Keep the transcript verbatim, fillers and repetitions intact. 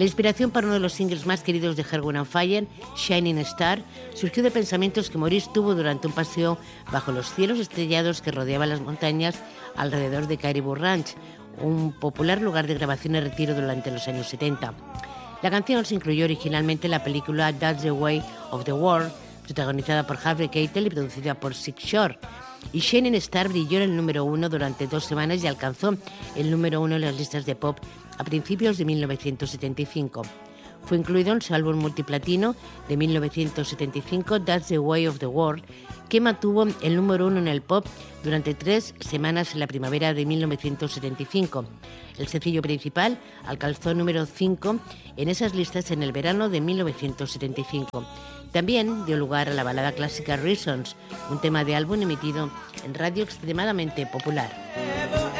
La inspiración para uno de los singles más queridos de Earth, Wind and Fire, Shining Star, surgió de pensamientos que Maurice tuvo durante un paseo bajo los cielos estrellados que rodeaban las montañas alrededor de Caribou Ranch, un popular lugar de grabación y retiro durante los años setenta. La canción se incluyó originalmente en la película That's the Way of the World, protagonizada por Harvey Keitel y producida por Sig Shore. Y Shining Star brilló en el número uno durante dos semanas y alcanzó el número uno en las listas de pop a principios de mil novecientos setenta y cinco. Fue incluido en su álbum multiplatino de mil novecientos setenta y cinco, That's the Way of the World, que mantuvo el número uno en el pop durante tres semanas en la primavera de mil novecientos setenta y cinco. El sencillo principal alcanzó el número cinco en esas listas en el verano de mil novecientos setenta y cinco. También dio lugar a la balada clásica Reasons, un tema de álbum emitido en radio extremadamente popular.